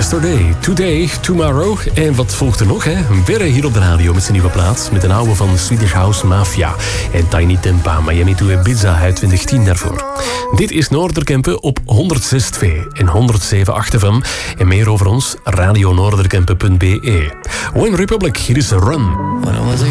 Yesterday, Today, Tomorrow. En wat volgt er nog, hè? Berre hier op de radio met zijn nieuwe plaat. Met een oude van Swedish House Mafia. En Tiny Tempa, Miami to Ibiza uit 2010 daarvoor. Dit is Noorderkempen op 106.2 en 107.8 FM. En meer over ons, radionoorderkempen.be. One Republic, hier is Run. When I was a